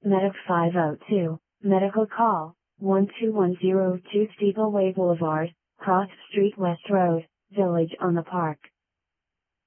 Medic 502, medical call, 12102 Steepleway Boulevard, Cross Street West Road, Village on the Park.